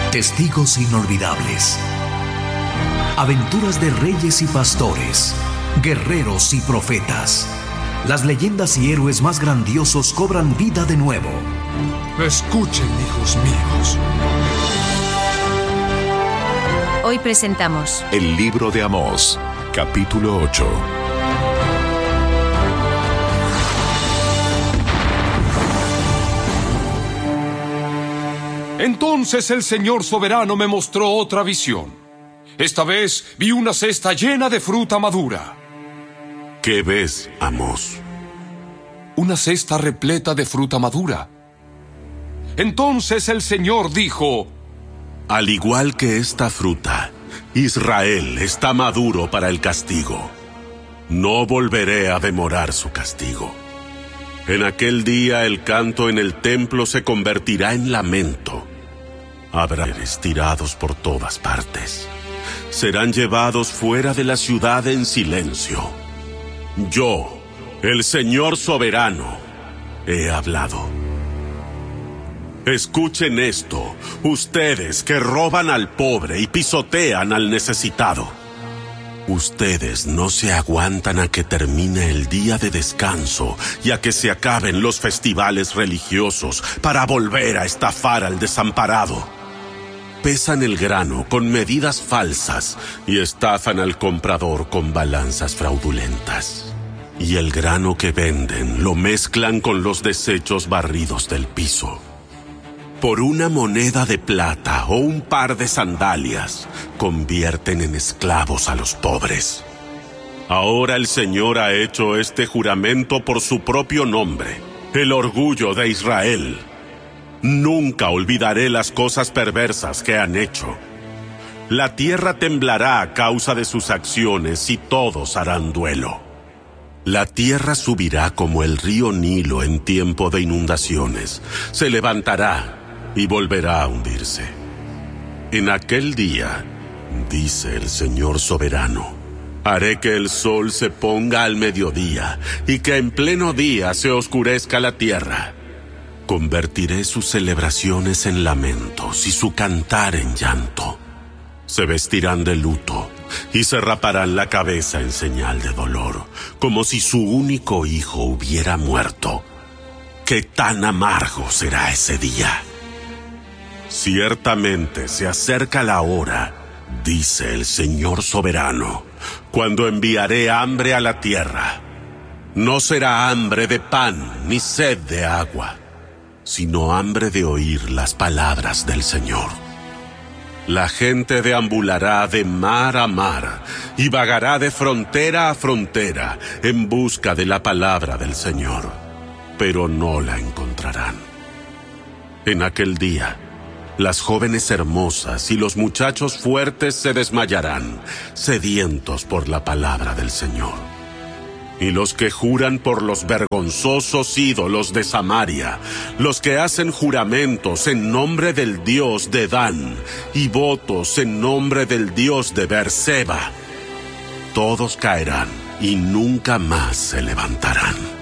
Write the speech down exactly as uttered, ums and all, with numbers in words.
Testigos inolvidables. Aventuras de reyes y pastores, guerreros y profetas. Las leyendas y héroes más grandiosos cobran vida de nuevo. Escuchen, hijos míos. Hoy presentamos El libro de Amós, capítulo ocho. Entonces el Señor soberano me mostró otra visión. Esta vez vi una cesta llena de fruta madura. ¿Qué ves, Amós? Una cesta repleta de fruta madura. Entonces el Señor dijo: Al igual que esta fruta, Israel está maduro para el castigo. No volveré a demorar su castigo. En aquel día el canto en el templo se convertirá en lamento. Habrá tirados por todas partes. Serán llevados fuera de la ciudad en silencio. Yo, el Señor soberano, he hablado. Escuchen esto, ustedes que roban al pobre y pisotean al necesitado. Ustedes no se aguantan a que termine el día de descanso y a que se acaben los festivales religiosos para volver a estafar al desamparado. Pesan el grano con medidas falsas y estafan al comprador con balanzas fraudulentas. Y el grano que venden lo mezclan con los desechos barridos del piso. Por una moneda de plata o un par de sandalias, convierten en esclavos a los pobres. Ahora el Señor ha hecho este juramento por su propio nombre, el orgullo de Israel. Nunca olvidaré las cosas perversas que han hecho. La tierra temblará a causa de sus acciones y todos harán duelo. La tierra subirá como el río Nilo en tiempo de inundaciones. Se levantará y volverá a hundirse. En aquel día, dice el Señor soberano, haré que el sol se ponga al mediodía y que en pleno día se oscurezca la tierra. Convertiré sus celebraciones en lamentos y su cantar en llanto. Se vestirán de luto y se raparán la cabeza en señal de dolor, como si su único hijo hubiera muerto. ¡Qué tan amargo será ese día! Ciertamente se acerca la hora, dice el Señor soberano, cuando enviaré hambre a la tierra. No será hambre de pan ni sed de agua, sino hambre de oír las palabras del Señor. La gente deambulará de mar a mar y vagará de frontera a frontera en busca de la palabra del Señor, pero no la encontrarán. En aquel día, las jóvenes hermosas y los muchachos fuertes se desmayarán, sedientos por la palabra del Señor. Y los que juran por los vergonzosos ídolos de Samaria, los que hacen juramentos en nombre del Dios de Dan y votos en nombre del Dios de Beerseba, todos caerán y nunca más se levantarán.